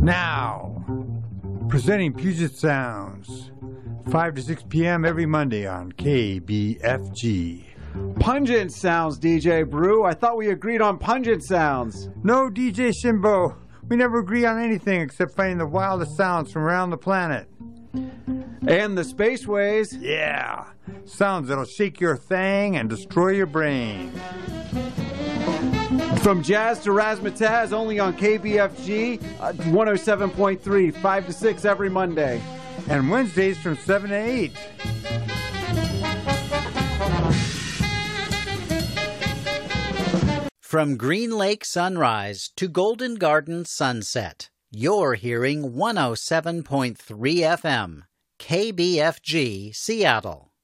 Now, presenting Puget Sounds, 5 to 6 p.m. every Monday on KBFG. Pungent sounds, DJ Brew. I thought we agreed on pungent sounds. No, DJ Shimbo. We never agree on anything except finding the wildest sounds from around the planet. And the spaceways. Yeah. Sounds that'll shake your thing and destroy your brain. From jazz to razzmatazz, only on KBFG 107.3, 5 to 6 every Monday. And Wednesdays from 7 to 8. From Green Lake sunrise to Golden Garden sunset, you're hearing 107.3 FM, KBFG, Seattle.